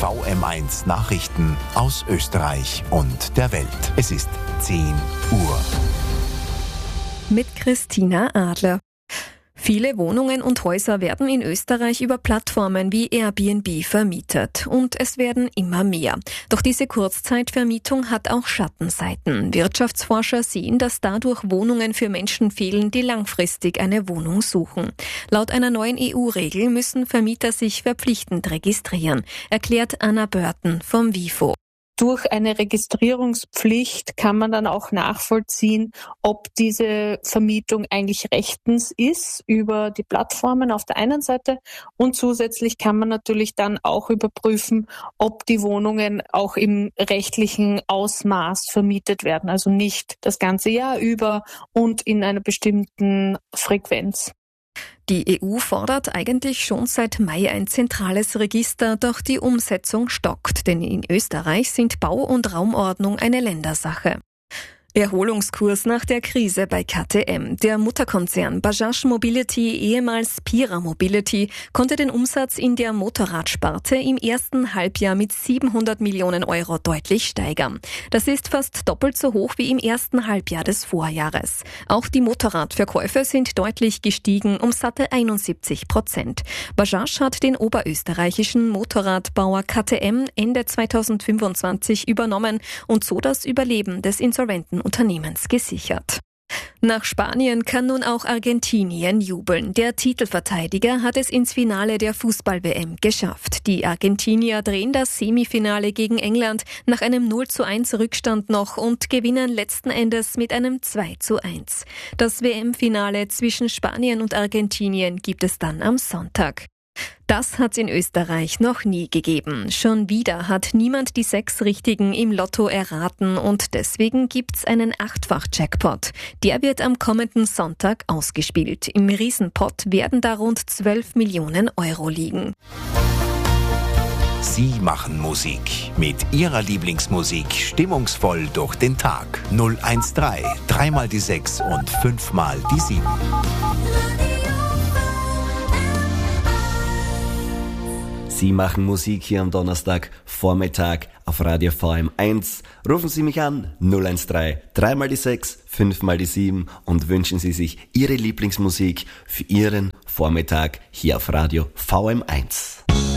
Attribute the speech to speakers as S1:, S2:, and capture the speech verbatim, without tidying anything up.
S1: V M eins Nachrichten aus Österreich und der Welt. Es ist zehn Uhr.
S2: Mit Christina Adler. Viele Wohnungen und Häuser werden in Österreich über Plattformen wie Airbnb vermietet. Und es werden immer mehr. Doch diese Kurzzeitvermietung hat auch Schattenseiten. Wirtschaftsforscher sehen, dass dadurch Wohnungen für Menschen fehlen, die langfristig eine Wohnung suchen. Laut einer neuen E U-Regel müssen Vermieter sich verpflichtend registrieren, erklärt Anna Börten vom WIFO.
S3: Durch eine Registrierungspflicht kann man dann auch nachvollziehen, ob diese Vermietung eigentlich rechtens ist über die Plattformen auf der einen Seite, und zusätzlich kann man natürlich dann auch überprüfen, ob die Wohnungen auch im rechtlichen Ausmaß vermietet werden, also nicht das ganze Jahr über und in einer bestimmten Frequenz.
S2: Die E U fordert eigentlich schon seit Mai ein zentrales Register, doch die Umsetzung stockt, denn in Österreich sind Bau- und Raumordnung eine Ländersache. Erholungskurs nach der Krise bei K T M. Der Mutterkonzern Bajaj Mobility, ehemals Pira Mobility, konnte den Umsatz in der Motorradsparte im ersten Halbjahr mit siebenhundert Millionen Euro deutlich steigern. Das ist fast doppelt so hoch wie im ersten Halbjahr des Vorjahres. Auch die Motorradverkäufe sind deutlich gestiegen, um satte einundsiebzig Prozent. Bajaj hat den oberösterreichischen Motorradbauer K T M Ende zweitausendfünfundzwanzig übernommen und so das Überleben des insolventen Unternehmens gesichert. Nach Spanien kann nun auch Argentinien jubeln. Der Titelverteidiger hat es ins Finale der Fußball-W M geschafft. Die Argentinier drehen das Semifinale gegen England nach einem null zu eins Rückstand noch und gewinnen letzten Endes mit einem zwei zu eins. Das W M-Finale zwischen Spanien und Argentinien gibt es dann am Sonntag. Das hat's in Österreich noch nie gegeben. Schon wieder hat niemand die sechs Richtigen im Lotto erraten und deswegen gibt's einen Achtfach-Jackpot. Der wird am kommenden Sonntag ausgespielt. Im Riesenpott werden da rund zwölf Millionen Euro liegen.
S1: Sie machen Musik. Mit Ihrer Lieblingsmusik stimmungsvoll durch den Tag. null eins drei, dreimal die sechs und fünfmal die sieben.
S4: Sie machen Musik hier am Donnerstag Vormittag auf Radio V M eins. Rufen Sie mich an null eins drei, dreimal die sechs, fünfmal die sieben und wünschen Sie sich Ihre Lieblingsmusik für Ihren Vormittag hier auf Radio V M eins.